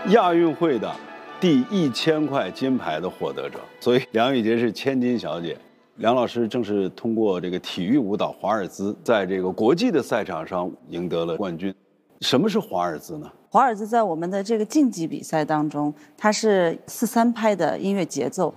亚运会的第1000块金牌的获得者，所以梁雨洁是千金小姐。梁老师正是通过这个体育舞蹈华尔兹，在这个国际的赛场上赢得了冠军。什么是华尔兹呢？ 华尔兹在我们的这个竞技比赛当中，它是4/3拍的音乐节奏，